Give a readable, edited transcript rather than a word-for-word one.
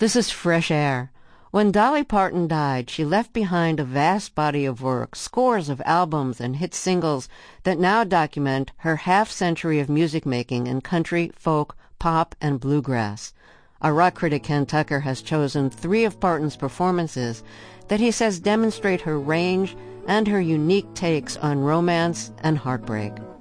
This is fresh air. When Dolly Parton died, she left behind a vast body of work, scores of albums and hit singles that now document her half-century of music-making in country, folk, pop, and bluegrass. Our rock critic Ken Tucker has chosen 3 of Parton's performances that he says demonstrate her range and her unique takes on romance and heartbreak.